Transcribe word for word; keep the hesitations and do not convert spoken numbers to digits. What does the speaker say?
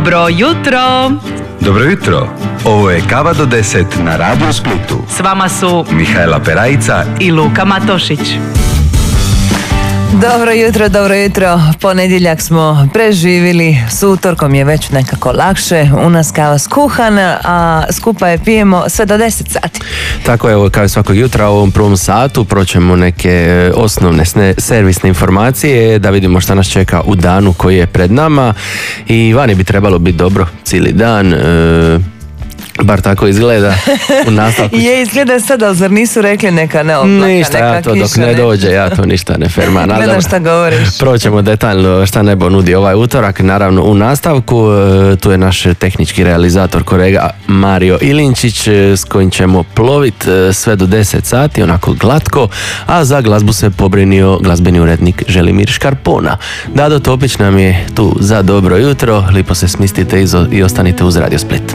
Dobro jutro! Dobro jutro! Ovo je Kava do deset na Radio Splitu. S vama su Mihajla Perajica i Luka Matošić. Dobro jutro, dobro jutro. Ponedjeljak smo preživjeli, s utorkom je već nekako lakše. U nas kava skuhana, a skupa je pijemo sve do deset sati. Tako je, evo, kao i svakog jutra u ovom prvom satu proćemo neke osnovne servisne informacije da vidimo šta nas čeka u danu koji je pred nama. I vani bi trebalo biti dobro cijeli dan. E, bar tako izgleda u nastavku. Je, izgleda sada, zar nisu rekli neka neoblaka, ništa, neka ja to kiša, dok ne, ne dođe, ja to ništa ne ferma. Gledam šta govoriš. Proćemo detaljno šta nebo nudi ovaj utorak. Naravno u nastavku tu je naš tehnički realizator kolega Mario Ilinčić s kojim ćemo plovit sve do deset sati, onako glatko, a za glazbu se pobrinio glazbeni urednik Želimir Škarpona. Dado Topić nam je tu za dobro jutro, lipo se smistite i ostanite uz Radio Split.